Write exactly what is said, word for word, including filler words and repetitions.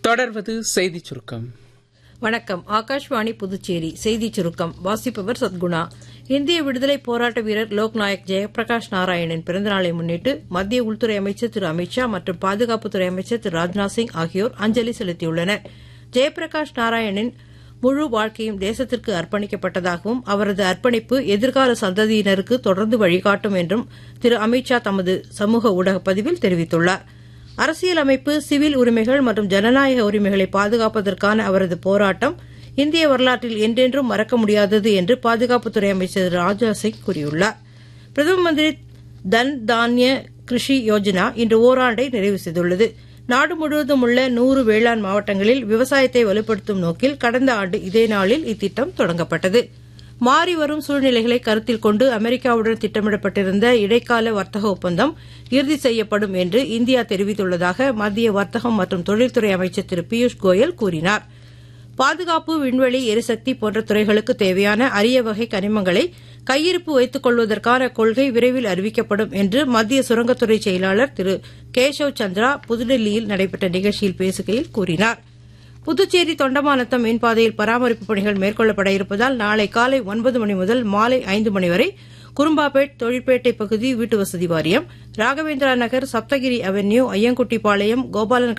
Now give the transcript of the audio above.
தொடர்வது செய்திச் சுருக்கம். வணக்கம். ஆகாஷ்வாணி புதுச்சேரி செய்திச் சுருக்கம் வாசிப்பவர் சத்குணா. இந்திய விடுதலை போராட்ட வீரர் லோக்நாயக் ஜெயபிரகாஷ் நாராயணின் பிறந்தநாளை முன்னிட்டு மத்திய உள்துறை அமைச்சர் திரு அமித்ஷா மற்றும் பாதுகாப்புத்துறை அமைச்சர் திரு ராஜ்நாத் சிங் ஆகியோர் அஞ்சலி செலுத்தியுள்ளனர். ஜெயபிரகாஷ் நாராயணின் முழு வாழ்க்கையும் தேசத்திற்கு அர்ப்பணிக்கப்பட்டதாகவும் அவரது அர்ப்பணிப்பு எதிர்கால சந்ததியினருக்கு தொடர்ந்து வழிகாட்டும் என்றும் திரு அமித்ஷா தமது சமூக ஊடக பதிவில் தெரிவித்துள்ளார். அரசியலமைப்பு, சிவில் உரிமைகள் மற்றும் ஜனநாயக உரிமைகளை பாதுகாப்பதற்கான அவரது போராட்டம் இந்திய வரலாற்றில் என்றென்றும் மறக்க முடியாதது என்று பாதுகாப்புத்துறை அமைச்சர் ராஜ்நாத் சிங் கூறியுள்ளார். பிரதம மந்திரி தன் தானிய கிருஷி யோஜனா இன்று ஓராண்டை நிறைவு செய்துள்ளது. நாடு முழுவதும் உள்ள நூறு வேளாண் மாவட்டங்களில் விவசாயத்தை வலுப்படுத்தும் நோக்கில் கடந்த ஆண்டு இதே நாளில் இத்திட்டம் தொடங்கப்பட்டது. மாறிவரும் சூழ்நிலைகளை கருத்தில் கொண்டு அமெரிக்காவுடன் திட்டமிடப்பட்டிருந்த இடைக்கால வர்த்தக ஒப்பந்தம் இறுதி செய்யப்படும் என்று இந்தியா தெரிவித்துள்ளதாக மத்திய வர்த்தகம் மற்றும் தொழில்துறை அமைச்சர் திரு பியூஷ் கோயல் கூறினார். பாதுகாப்பு, விண்வெளி, எரிசக்தி போன்ற துறைகளுக்கு தேவையான அரிய வகை கனிமங்களை கையிருப்பு வைத்துக் கொள்வதற்கான கொள்கை விரைவில் அறிவிக்கப்படும் என்று மத்திய சுரங்கத்துறை செயலாளர் திரு கேஷவ் சந்திரா புதுடில்லியில் நடைபெற்ற நிகழ்ச்சியில் பேசுகையில் கூறினார். புதுச்சேரி தொண்டமாநத்தம் மீன்பாதையில் பராமரிப்பு பணிகள் மேற்கொள்ளப்பட இருப்பதால் நாளை காலை ஒன்பது மணி முதல் மாலை ஐந்து மணி வரை குரும்பாபேட், தொழிற்பேட்டை பகுதி வீட்டுவசதி வாரியம், ராகவேந்திரா நகர், சப்தகிரி அவென்யூ, ஐயங்குட்டிப்பாளையம், கோபாலன்